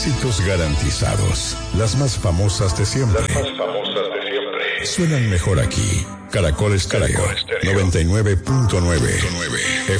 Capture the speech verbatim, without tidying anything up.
Éxitos garantizados. Las más famosas de siempre. Las más famosas de siempre. Suenan mejor aquí. Caracol Estéreo. noventa y nueve punto nueve.